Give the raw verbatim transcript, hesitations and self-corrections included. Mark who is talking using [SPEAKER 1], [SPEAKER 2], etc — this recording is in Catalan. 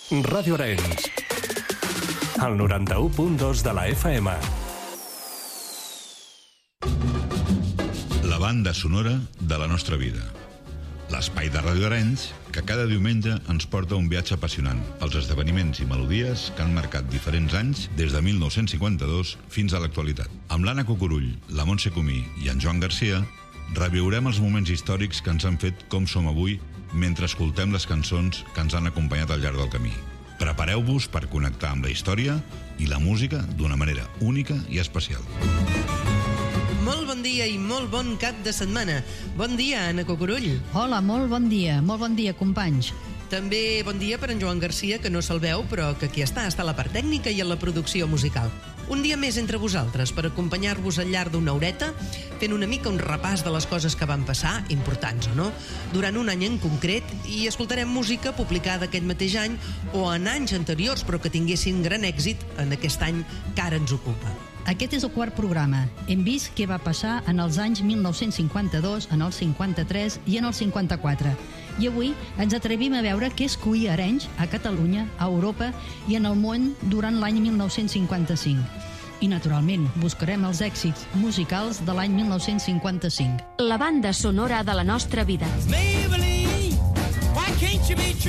[SPEAKER 1] Ràdio Arenys, el noranta-u punt dos de la F M.
[SPEAKER 2] La banda sonora de la nostra vida. L'espai de Ràdio Arenys que cada diumenge ens porta un viatge apassionant pels esdeveniments i melodies que han marcat diferents anys des de mil nou-cents cinquanta-dos fins a l'actualitat. Amb l'Anna Cucurull, la Montse Comí i en Joan Garcia reviurem els moments històrics que ens han fet com som avui mentre escoltem les cançons que ens han acompanyat al llarg del camí. Prepareu-vos per connectar amb la història i la música d'una manera única i especial.
[SPEAKER 3] Molt bon dia i molt bon cap de setmana. Bon dia, Anna Cucurull.
[SPEAKER 4] Hola, molt bon dia. Molt bon dia, companys.
[SPEAKER 3] També bon dia per en Joan Garcia, que no se'l veu, però que aquí està, està a la part tècnica i a la producció musical. Un dia més entre vosaltres per acompanyar-vos al llarg d'una horeta, fent una mica un repàs de les coses que van passar, importants o no, durant un any en concret, i escoltarem música publicada aquest mateix any o en anys anteriors, però que tinguessin gran èxit en aquest any que ara ens ocupa.
[SPEAKER 4] Aquest és el quart programa. Hem vist què va passar en els anys mil nou-cents cinquanta-dos, en el cinquanta-tres i en el cinquanta-quatre. I avui ens atrevim a veure què es coïa a Arenys, a Catalunya, a Europa i en el món durant l'any mil nou-cents cinquanta-cinc. I, naturalment, buscarem els èxits musicals de l'any mil nou-cents cinquanta-cinc.
[SPEAKER 5] La banda sonora de la nostra vida.